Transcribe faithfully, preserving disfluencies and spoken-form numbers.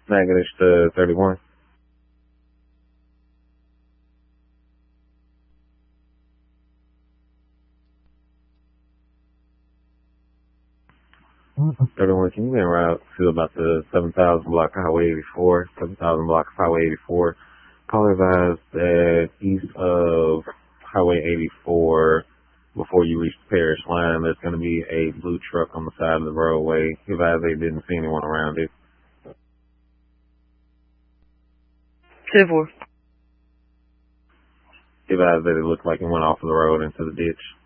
Natchitoches to thirty-one. thirty-one, can you be en route to about the seven thousand block of Highway eighty-four, seven thousand block of Highway eighty-four. Call advise that east of Highway eighty-four, before you reach the parish line, there's going to be a blue truck on the side of the roadway. Advise they didn't see anyone around it. ten four. Advise that it looked like it went off of the road into the ditch.